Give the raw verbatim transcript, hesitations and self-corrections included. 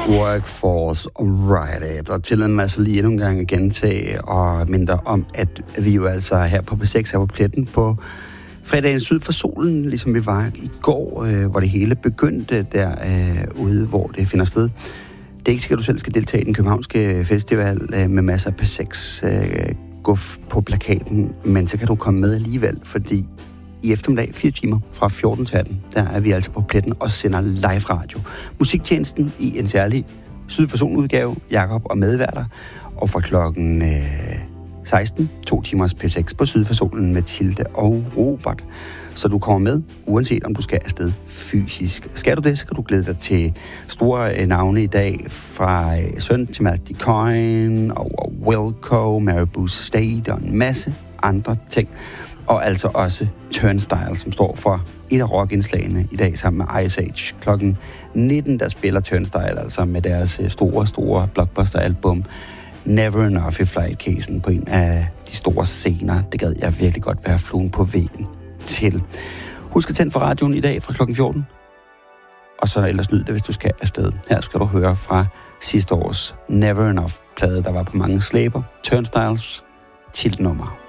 Workforce Right. Og tillad mig altså lige endnu en gang at gentage og minde om, at vi jo altså her på P seks er på pletten på fredagen syd for solen, ligesom vi var i går, øh, hvor det hele begyndte derude, øh, hvor det finder sted. Det er ikke sikkert, at du selv skal deltage i den københavnske festival øh, med masser af P seks øh, guf på plakaten, men så kan du komme med alligevel, fordi i eftermiddag, fire timer fra fjorten til atten, der er vi altså på pletten og sender live radio. Musiktjenesten i en særlig syd for solen udgave, Jakob og medværter, og fra klokken øh, seksten, to timers P seks på syd for solen, Mathilde og Robert. Så du kommer med, uanset om du skal afsted fysisk. Skal du det, så kan du glæde dig til store øh, navne i dag, fra øh, Søn til Malte Coin, og Wilco, Marabou State og en masse andre ting. Og altså også Turnstile, som står for et af rockindslagene i dag sammen med Ice Age. Klokken nitten, der spiller Turnstile altså med deres store, store blockbuster-album Never Enough i Flightcasen på en af de store scener. Det gad jeg virkelig godt være fluen på væggen til. Husk at tænde for radioen i dag fra klokken fjorten. Og så ellers nyd det, hvis du skal afsted. Her skal du høre fra sidste års Never Enough-plade, der var på mange slæber. Turnstiles titelnummer.